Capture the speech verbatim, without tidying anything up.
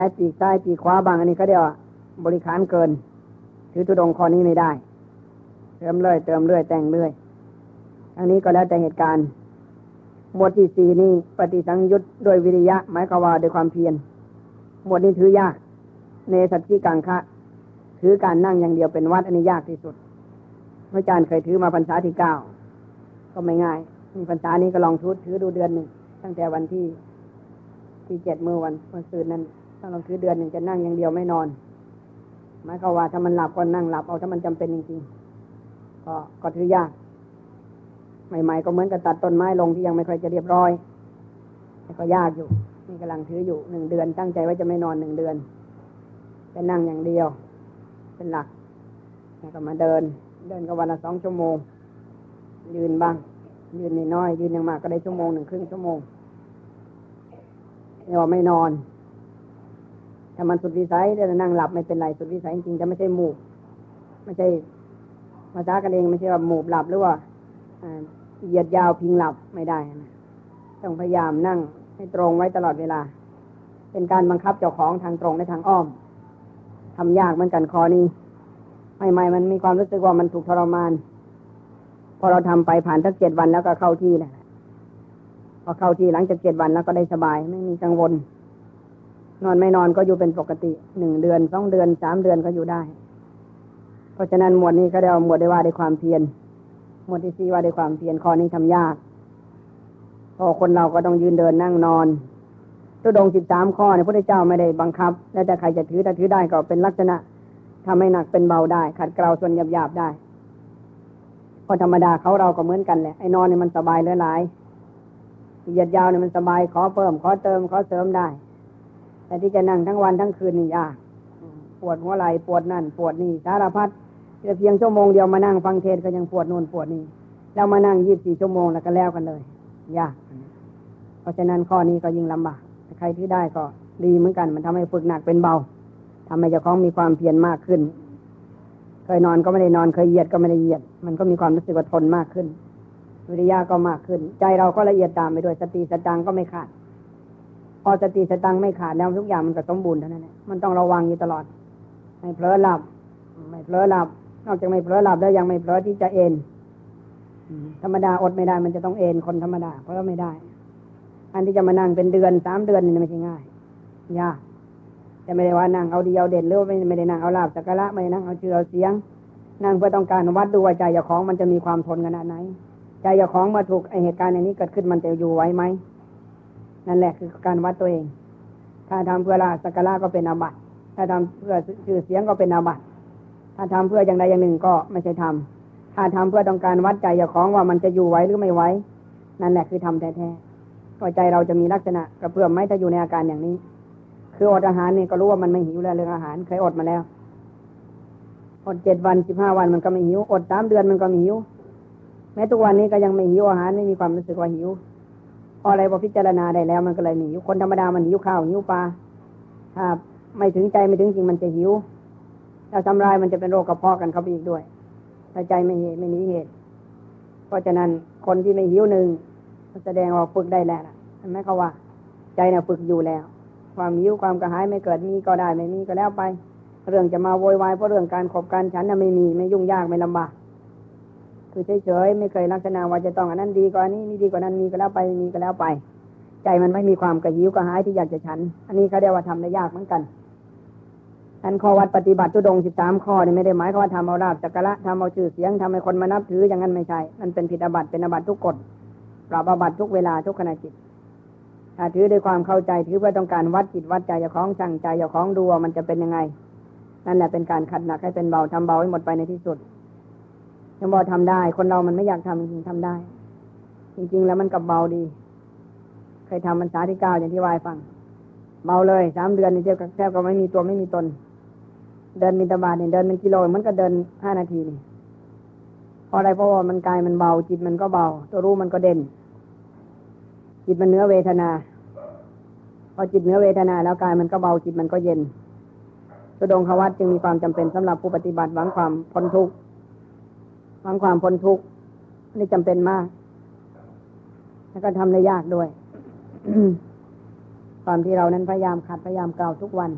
ปีกซ้ายปีกขวาบางอันนี้เขาเรียกว่าบริขารเกินถือธุดงค์ข้อนี้ไม่ได้เติมเรื่อยเติมเรื่อยแต่งเรื่อยทั้งนี้ก็แล้วแต่เหตุการณ์หมวดที่สี่นี่ปฏิสังยุตด้วยวิริยะหมายความว่าด้วยความเพียรหมวดนี้ถือยากเนสัจจิกังคะถือการนั่งอย่างเดียวเป็นวัดอันนี้ยากที่สุดพระอาจารย์เคยถือมาพรรษาที่เก้าก็ไม่ง่ายมีพรรษานี้ก็ลองทุดถือดูเดือนหนึ่งตั้งแต่วันที่ที่เจ็ดเมื่อวันวันศุกร์นั้นถ้าลองถือเดือนหนึ่งจะนั่งอย่างเดียวไม่นอนหมายความว่าถ้ามันหลับก็นั่งหลับเอาถ้ามันจำเป็นจริงๆก็ก็ถือยากใหม่ๆก็เหมือนกับตัดต้นไม้ลงที่ยังไม่ค่อยจะเรียบร้อยแต่ก็ยากอยู่นี่กำลังถืออยู่หนึ่งเดือนตั้งใจว่าจะไม่นอนหนึ่งเดือนจะนั่งอย่างเดียวเป็นหลักแล้วก็มาเดินเดินก็วันละสองชั่วโมงยืนบ้างยืนน้อยๆยืนอย่างมากก็ได้ชั่วโมงหนึ่งครึ่งชั่วโมงเนี่ยไม่นอนถ้ามันสุดวิสัยจะนั่งหลับไม่เป็นไรสุดวิสัยจริงๆจะไม่ใช่หมูบไม่ใช่ภาษากันเองไม่ใช่ว่าหมูบหลับหรือว่าเหยียดยาวพิงหลับไม่ได้นะต้องพยายามนั่งให้ตรงไว้ตลอดเวลาเป็นการบังคับเจ้าของทางตรงและทางอ้อมทำยากเหมือนกันคอนี้ใหม่ๆมันมีความรู้สึกว่ามันถูกทรมานพอเราทำไปผ่านทั้งเจ็ดวันแล้วก็เข้าที่แหละพอเข้าที่หลังจากเจ็ดวันแล้วก็ได้สบายไม่มีกังวลนอนไม่นอนก็อยู่เป็นปกติหนึ่งเดือนสองเดือนสามเดือนก็อยู่ได้เพราะฉะนั้นหมวดนี้ก็ได้เอาหมวดได้ว่าด้วยความเพียรหมวดที่สี่ว่าด้วยความเพียรข้อนี้ทำยากเพราะคนเราก็ต้องยืนเดินนั่งนอนธุดงค์สิบสามข้อเนี่ยพระพุทธเจ้าไม่ได้บังคับแล้วแต่ใครจะถือถ้าถือได้ก็เป็นลักษณะทำให้หนักเป็นเบาได้ขัดเกลาส่วนหยาบๆได้เพราะธรรมดาเขาเราก็เหมือนกันแหละไอ้นอนเนี่ยมันสบายเหลือหลายเหยียดยาวเนี่ยมันสบายขอเพิ่มขอเติมขอเสริมได้แต่ที่จะนั่งทั้งวันทั้งคืนนี่ยากปวดหัวไหล่ปวดนั่นปวดนี่สารพัดเพียงชั่วโมงเดียวมานั่งฟังเทศก็ยังปวดนู่นปวดนี่แล้วมานั่งยี่สิบสี่ชั่วโมงแล้วก็แล้วกันเลยยากเพราะฉะนั้นข้อนี้ก็ยิ่งลำบากใครที่ได้ก็ดีเหมือนกันมันทำให้ฝึกหนักเป็นเบาทำให้เจ้าของมีความเพียรมากขึ้นเคยนอนก็ไม่ได้นอนเคยเหยียดก็ไม่ได้เหยียดมันก็มีความรู้สึกว่าทนมากขึ้นวิริยะก็มากขึ้นใจเราก็ละเอียดตามไปด้วยสติสตังก็ไม่ขาดพอสติสตังไม่ขาดแล้วทุกอย่างมันก็สมบูรณ์เท่านั้นแหละมันต้องระวังอยู่ตลอดไม่เผลอหลับไม่เผลอหลับนอกจากไม่เผลอหลับแล้วยังไม่เผลอที่จะเอนธรรมดาอดไม่ได้มันจะต้องเอนคนธรรมดาเพราะไม่ได้อันที่จะมานั่งเป็นเดือนสามเดือนนี่ไม่ใช่ง่ายยากแต่ไม่ได้ว่านั่งเอาดีเอาเด่นหรือไม่ไม่ได้นั่งเอาลาบสักการะไม่ได้นั่งเอาชื่อเอาเสียงนั่งเพื่อต้องการวัดดูว่าใจเจ้าของมันจะมีความทนขนาดไหนใจเจ้าของมาถูกไอเหตุการณ์อย่างนี้เกิดขึ้นมันจะอยู่ไว้ไหมนั่นแหละคือการวัดตัวเองถ้าทำเพื่อลาบสักการะก็เป็นอาบัติถ้าทำเพื่อชื่อเสียงก็เป็นอาบัติถ้าทำเพื่ออย่างใดอย่างหนึ่งก็ไม่ใช่ทำถ้าทำเพื่อต้องการวัดใจเจ้าของว่ามันจะอยู่ไว้หรือไม่ไว้นั่นแหละคือทำแท้ๆก็ใจเราจะมีลักษณะกระเพื่อมไหมถ้าอยู่ในอาการอย่างนี้คืออดอาหารนี่ก็รู้ว่ามันไม่หิวแล้วเรื่องอาหารเคยอดมาแล้วอดเจ็ดวันสิบห้าวันมันก็ไม่หิวอดสามเดือนมันก็ไม่หิวแม้ทุกวันนี้ก็ยังไม่หิวอาหารไม่มีความรู้สึกว่าหิวพออะไรพอพิจารณาได้แล้วมันก็เลยไม่หิวคนธรรมดามันหิวข้าวหิวปลาถ้าไม่ถึงใจไม่ถึงจริงมันจะหิวถ้าทำลายมันจะเป็นโรคกระเพาะกันเข้าไปอีกด้วยถ้าใจไม่เหตุไม่หนีเหตุเพราะฉะนั้นคนที่ไม่หิวหนึ่งแสดงว่าฝึกได้แล้วเห็นไหมเขาว่าใจน่ะฝึกอยู่แล้วความหิวความกระหายไม่เกิดมีก็ได้ไม่มีก็แล้วไปเรื่องจะมาโวยวายเพราะเรื่องการขบการฉันน่ะไม่มีไม่ยุ่งยากไม่ลำบากคือเฉยๆไม่เคยลักษณะว่าจะต้องอันนั้นดีกว่านี้นี่ดีกว่านั้นมีก็แล้วไปมีก็แล้วไปใจมันไม่มีความกระหิวกระหายที่อยากจะฉันอันนี้เขาเรียกว่าทำได้ยากเหมือนกันอันข้อวัดปฏิบัติธุดงค์สิบสามข้อนี่ไม่ได้หมายความว่าทำเอาลาภสักการะทำเอาชื่อเสียงทำให้คนมานับถืออย่างนั้นไม่ใช่มันเป็นผิดอาบัติเป็นอาบัติทุกกฎปรับอาบัติทุกเวลาทุกขณะจิตถ้าถือด้วยความเข้าใจถือเพื่อต้องการวัดจิตวัดใจเจ้าของสั่งใจเจ้าของดูว่ามันจะเป็นยังไงนั่นแหละเป็นการขัดหนักให้เป็นเบาทำเบาให้หมดไปในที่สุดยังบอกทำได้คนเรามันไม่อยากทำจริงๆทำได้จริงๆแล้วมันกับเบาดีเคยทำพรรษาที่เก้าอย่างที่วายฟังเบาเลยสามเดือนนี่เทียบกับแทบก็ไม่มีตัวไม่มีตนเดินมิตรบาทเนี่ยเดินเป็นกิโลมันก็เดินห้านาทีนี่เพราะอะไรเพราะว่ามันกายมันเบาจิตมันก็เบาตัวรู้มันก็เด่นจิตมันเนื้อเวทนาพอจิตเนื้อเวทนาแล้วกายมันก็เบาจิตมันก็เย็นธุดงควัตจึงมีความจำเป็นสำหรับผู้ปฏิบัติหวังความพ้นทุกข์หวังความพ้นทุกข์นี่จำเป็นมากแล้วก็ทำได้ยากด้วย ความที่เรานั้นพยายามขัดพยายามกล่าวทุกวัน